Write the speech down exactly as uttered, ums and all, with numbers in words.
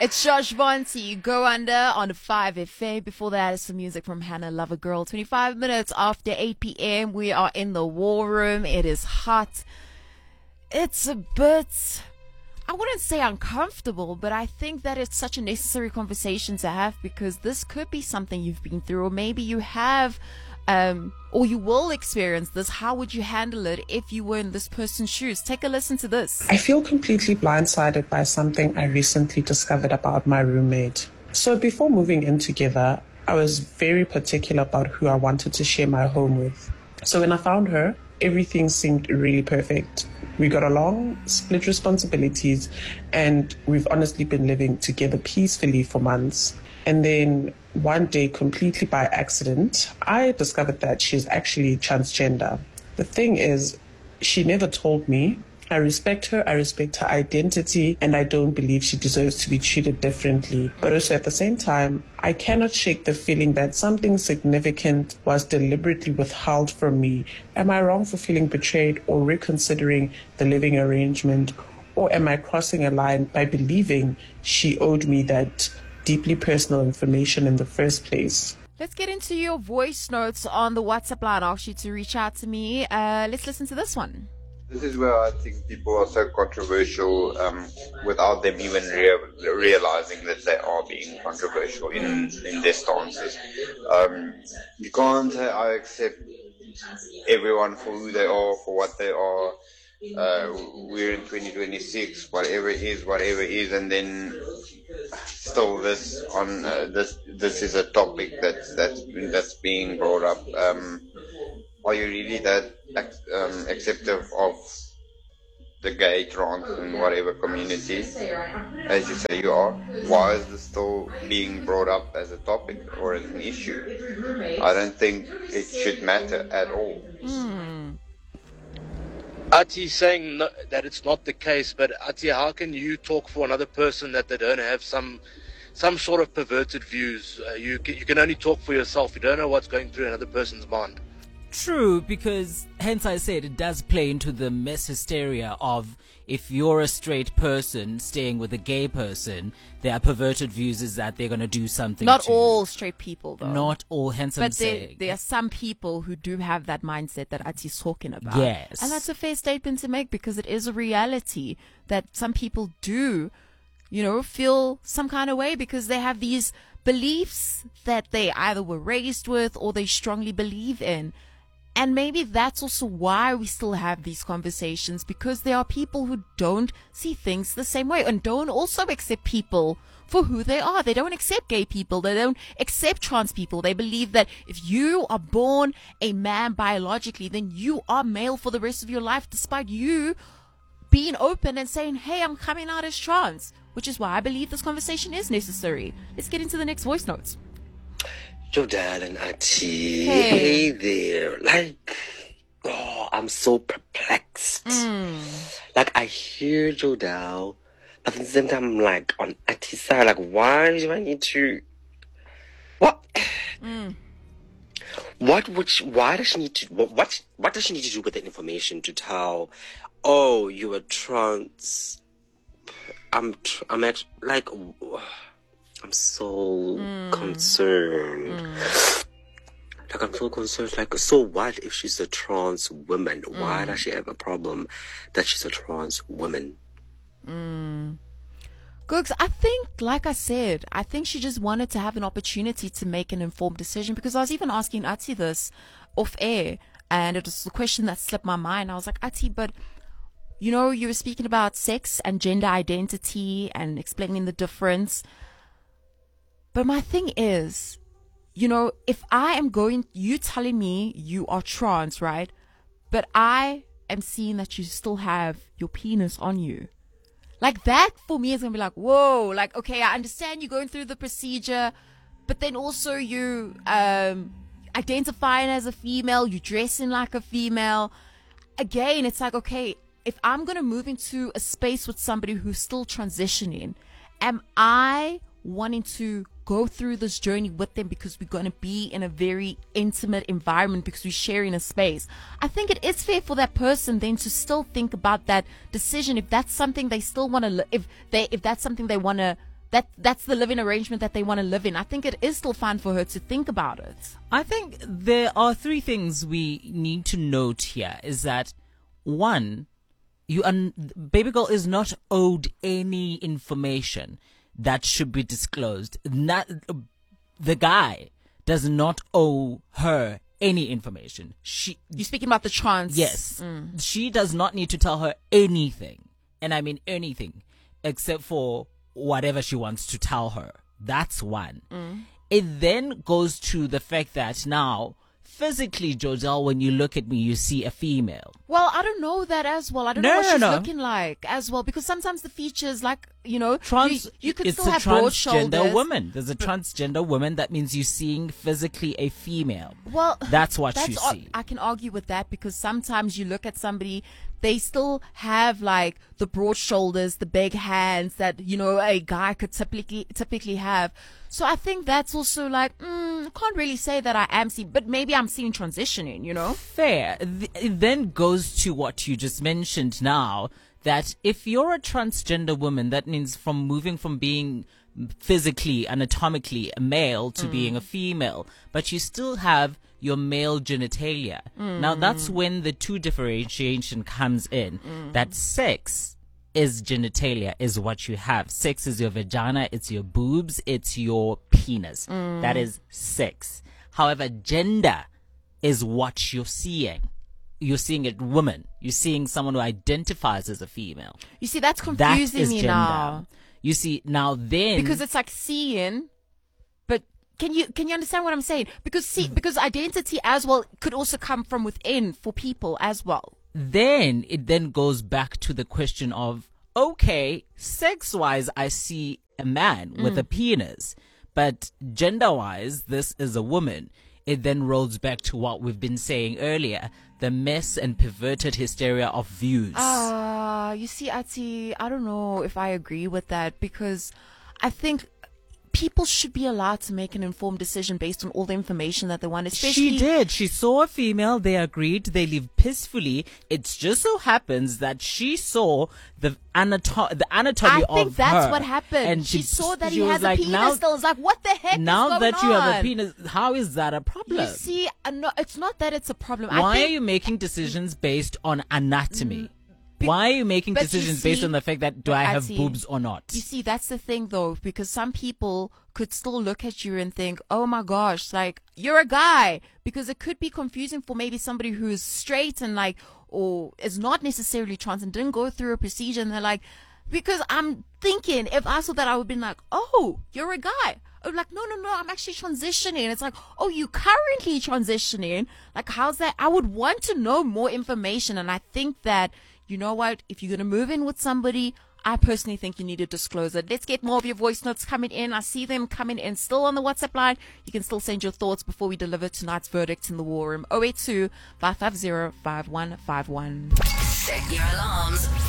It's Josh Bonte, Go Under on five F A. Before that is some music from Hannah Love a Girl. twenty-five minutes after eight p.m. We are in the war room. It is hot. It's a bit, I wouldn't say uncomfortable, but I think that it's such a necessary conversation to have because this could be something you've been through, or maybe you have um, or you will experience this. How would you handle it if you were in this person's shoes? Take a listen to this. I feel completely blindsided by something I recently discovered about my roommate. So before moving in together, I was very particular about who I wanted to share my home with. So when I found her, everything seemed really perfect. We got along, split responsibilities, and we've honestly been living together peacefully for months. And then one day, completely by accident, I discovered that she's actually transgender. The thing is, she never told me. I respect her, I respect her identity, and I don't believe she deserves to be treated differently. But also at the same time, I cannot shake the feeling that something significant was deliberately withheld from me. Am I wrong for feeling betrayed or reconsidering the living arrangement? Or am I crossing a line by believing she owed me that deeply personal information in the first place? Let's get into your voice notes on the WhatsApp line. I'll ask you to reach out to me. Uh, let's listen to this one. This is where I think people are so controversial um, without them even rea- realizing that they are being controversial in, in their stances. Um, you can't say I accept everyone for who they are, for what they are. Uh, we're in twenty twenty-six, whatever it is, whatever it is, and then still this on uh, this this is a topic that's that's that's being brought up. Um, are you really that um, acceptive of the gay, trans, and whatever community, as you say you are? Why is this still being brought up as a topic or as an issue? I don't think it should matter at all. Mm. Ati saying no, that it's not the case, but Ati, how can you talk for another person that they don't have some some sort of perverted views? Uh, you can, you can only talk for yourself. You don't know what's going through another person's mind. True, because hence I said it does play into the mass hysteria of if you're a straight person staying with a gay person, their perverted views is that they're going to do something. Not to all straight people, though. Not all, hence I'm But there, saying. there are some people who do have that mindset that Ati's talking about. Yes. And that's a fair statement to make because it is a reality that some people do, you know, feel some kind of way because they have these beliefs that they either were raised with or they strongly believe in. And maybe that's also why we still have these conversations, because there are people who don't see things the same way and don't also accept people for who they are. They don't accept gay people. They don't accept trans people. They believe that if you are born a man biologically, then you are male for the rest of your life, despite you being open and saying, hey, I'm coming out as trans, which is why I believe this conversation is necessary. Let's get into the next voice notes. Jodal and Ati, Hey. hey there. Like, oh, I'm so perplexed. Mm. Like, I hear Jodal, but at the same time, I'm like, on Ati's side, like, why do I need to... What? Mm. What would she, why does she need to... What, what What does she need to do with the information to tell, oh, you are trans... I'm, tr- I'm actually, like... I'm so Mm. concerned. Mm. Like, I'm so concerned. Like, so what if she's a trans woman? Why Mm. does she have a problem that she's a trans woman? Mm. Googs, I think, like I said, I think she just wanted to have an opportunity to make an informed decision, because I was even asking Ati this off air, and it was the question that slipped my mind. I was like, Ati, but, you know, you were speaking about sex and gender identity and explaining the difference. But my thing is, you know, if I am going, you telling me you are trans, right? But I am seeing that you still have your penis on you. Like, that for me is going to be like, whoa, like, okay, I understand you're going through the procedure, but then also you um, identifying as a female, you dressing like a female. Again, it's like, okay, if I'm going to move into a space with somebody who's still transitioning, am I wanting to go through this journey with them because we're going to be in a very intimate environment because we're sharing a space? I think it is fair for that person then to still think about that decision, if that's something they still want to, if they, if that's something they want to that that's the living arrangement that they want to live in. I think it is still fine for her to think about it. I think there are three things we need to note here. Is that one, you un- baby girl is not owed any information that should be disclosed. Not the guy does not owe her any information. She You're speaking about the trans. yes, Mm. she does not need to tell her anything, and I mean anything, except for whatever she wants to tell her. That's one. Mm. It then goes to the fact that now, physically, Jodelle, when you look at me, you see a female. Well, I don't know that as well. I don't No, know what no, she's no. looking like as well, because sometimes the features, like, you know, Trans, you, you could it's still a have broad transgender shoulders. woman. There's a transgender woman. That means you're seeing physically a female. Well, That's what that's you ar- see. I can argue with that, because sometimes you look at somebody, they still have like the broad shoulders, the big hands that, you know, a guy could typically typically have. So I think that's also like, mm, I can't really say that I am seeing, but maybe I'm seeing transitioning, you know? Fair. Th- It then goes to what you just mentioned now, that if you're a transgender woman, that means from moving from being physically, anatomically a male to Mm. being a female, but you still have your male genitalia. Now that's when the two differentiation comes in, that sex is genitalia, is what you have. Sex is your vagina, it's your boobs, it's your penis. That is sex. However, gender is what you're seeing. You're seeing a woman. You're seeing someone who identifies as a female. You see, that's That confusing is me gender. now. You see, now then... Because it's like seeing, but can you can you understand what I'm saying? Because see, because identity as well could also come from within for people as well. then it then goes back to the question of, okay, sex-wise, I see a man with a penis, but gender-wise, this is a woman. It then rolls back to what we've been saying earlier, the mess and perverted hysteria of views. Ah, you see, Ati, I don't know if I agree with that, because I think people should be allowed to make an informed decision based on all the information that they want. Especially, She did. She saw a female. They agreed. They lived peacefully. It just so happens that she saw the anato- the anatomy I think of that's her. what happened. And she, saw that she he was has a like, penis now, still. It's like, what the heck now is going that you have a on? penis, how is that a problem? You see, uh, no, it's not that it's a problem. I Why think, are you making decisions based on anatomy? Why are you making but you decisions based see- on the fact that do I have Ati, boobs or not? You see, that's the thing though, because some people could still look at you and think, oh my gosh, like, you're a guy. Because it could be confusing for maybe somebody who is straight and like, or is not necessarily trans and didn't go through a procedure, and they're like, because I'm thinking, if I saw that, I would be like, oh, you're a guy. I'm like, no, no, no, I'm actually transitioning. It's like, oh, you currently transitioning? Like, how's that? I would want to know more information. And I think that, you know what, if you're going to move in with somebody, I personally think you need to disclose it. Let's get more of your voice notes coming in. I see them coming in still on the WhatsApp line. You can still send your thoughts before we deliver tonight's verdict in the war room. oh eight two, five five zero, five one five one. Set your alarms.